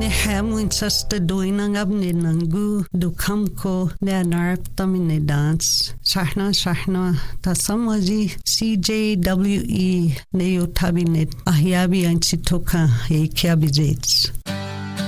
Muitas te doinang abni nangu do kamko leonarp tamine dance. Sahna ta samaji CJWE neo tabinet ahyabi anchitoka e kiabizets.